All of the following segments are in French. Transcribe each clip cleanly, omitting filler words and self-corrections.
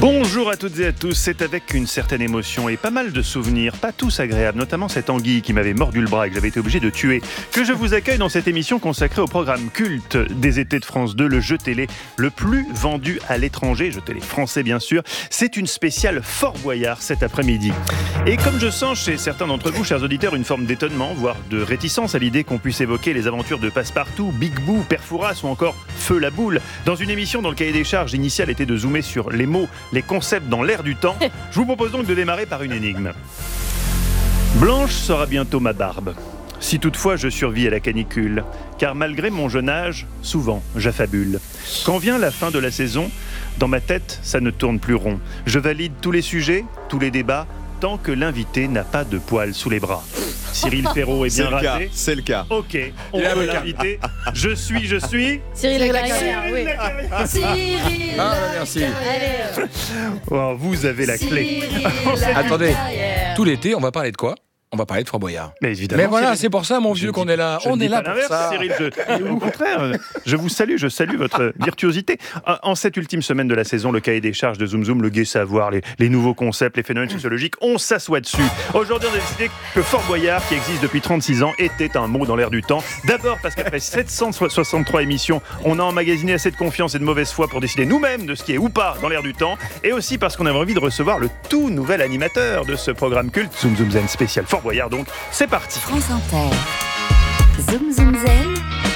Bonjour à toutes et à tous, c'est avec une certaine émotion et pas mal de souvenirs, pas tous agréables, notamment cette anguille qui m'avait mordu le bras et que j'avais été obligé de tuer, que je vous accueille dans cette émission consacrée au programme culte des étés de France 2, le jeu télé le plus vendu à l'étranger, jeu télé français bien sûr. C'est une spéciale Fort Boyard cet après-midi. Et comme je sens chez certains d'entre vous, chers auditeurs, une forme d'étonnement, voire de réticence à l'idée qu'on puisse évoquer les aventures de Passepartout, Big Boo, Père Fouras ou encore Feu la Boule, dans une émission dont le cahier des charges initial était de zoomer sur les mots, les concepts dans l'air du temps, je vous propose donc de démarrer par une énigme. Blanche sera bientôt ma barbe, si toutefois je survis à la canicule, car malgré mon jeune âge, souvent j'affabule. Quand vient la fin de la saison, dans ma tête, ça ne tourne plus rond. Je valide tous les sujets, tous les débats, tant que l'invité n'a pas de poils sous les bras. Cyril Ferraud est bien rasé. C'est le cas. Ok, on peut l'inviter. Je suis. Cyril Lacarrière, oui. Cyril merci. Allez. Oh, vous avez la clé. Attendez, tout l'été, on va parler de quoi ? On va parler de Fort Boyard. Mais évidemment. Mais voilà, Cyril, c'est pour ça, mon vieux, qu'on est là. On est là pour ça. Cyril, au contraire, je vous salue, je salue votre virtuosité. En cette ultime semaine de la saison, le cahier des charges de Zoom Zoom, le gai savoir, les nouveaux concepts, les phénomènes sociologiques, on s'assoit dessus. Aujourd'hui, on a décidé que Fort Boyard, qui existe depuis 36 ans, était un mot dans l'air du temps. D'abord parce qu'après 763 émissions, on a emmagasiné assez de confiance et de mauvaise foi pour décider nous-mêmes de ce qui est ou pas dans l'air du temps. Et aussi parce qu'on avait envie de recevoir le tout nouvel animateur de ce programme culte, Zoom Zoom Zen spécial Fort Boyard, donc c'est parti. France Inter. Zoom Zoom Zen.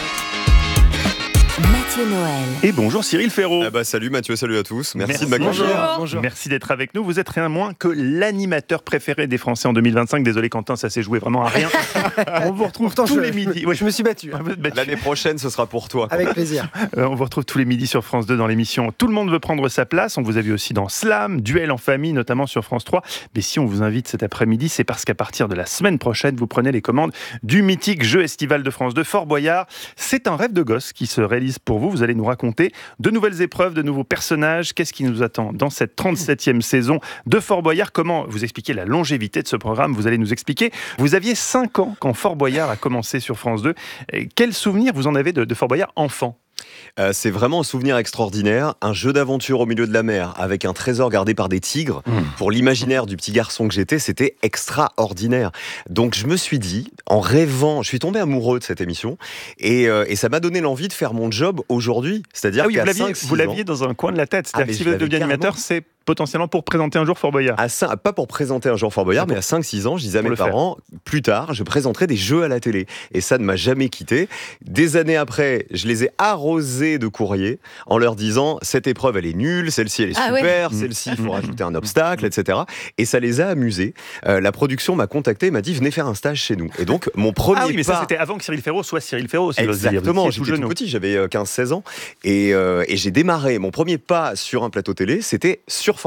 Mathieu Noël. Et bonjour Cyril Ferraud. Salut Mathieu, salut à tous. Merci de m'accueillir. Bonjour. Merci d'être avec nous. Vous êtes rien moins que l'animateur préféré des Français en 2025. Désolé Quentin, ça s'est joué vraiment à rien. On vous retrouve tous les midis. Oui, je me suis battu. L'année prochaine, ce sera pour toi. Avec plaisir. On vous retrouve tous les midis sur France 2 dans l'émission Tout le monde veut prendre sa place. On vous a vu aussi dans Slam, Duel en famille, notamment sur France 3. Mais si on vous invite cet après-midi, c'est parce qu'à partir de la semaine prochaine, vous prenez les commandes du mythique jeu estival de France 2, Fort Boyard. C'est un rêve de gosse qui se réalise pour vous. Vous allez nous raconter de nouvelles épreuves, de nouveaux personnages. Qu'est-ce qui nous attend dans cette 37e saison de Fort Boyard ? Comment vous expliquer la longévité de ce programme ? Vous allez nous expliquer. Vous aviez 5 ans quand Fort Boyard a commencé sur France 2. Quel souvenir vous en avez de Fort Boyard enfant ? C'est vraiment un souvenir extraordinaire, un jeu d'aventure au milieu de la mer avec un trésor gardé par des tigres. Pour l'imaginaire du petit garçon que j'étais, c'était extraordinaire. Donc je me suis dit, en rêvant, je suis tombé amoureux de cette émission et ça m'a donné l'envie de faire mon job aujourd'hui. C'est-à-dire qu'à 5-6 vous l'aviez dans un coin de la tête. C'est-à-dire que si vous êtes devenu animateur, c'est potentiellement pour présenter un jour Fort Boyard. Pas pour présenter un jour Fort Boyard, mais à 5-6 ans, je disais à mes parents, plus tard, je présenterai des jeux à la télé. Et ça ne m'a jamais quitté. Des années après, je les ai arrosés de courriers en leur disant, cette épreuve, elle est nulle, celle-ci, elle est super, celle-ci, il faut rajouter un obstacle, etc. Et ça les a amusés. La production m'a contacté et m'a dit, venez faire un stage chez nous. Et donc, mon premier mais ça, c'était avant que Cyril Ferraud soit Cyril Ferraud. Exactement, j'étais tout petit, j'avais 15-16 ans. Et j'ai démarré, mon premier pas sur un plateau télé, c'était sur